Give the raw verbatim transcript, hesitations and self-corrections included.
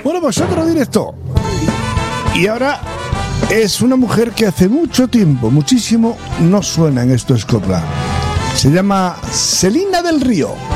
Bueno, pues otro directo. Y ahora es una mujer que hace mucho tiempo, muchísimo, no suena en Esto es Copla. Se llama Celina del Río.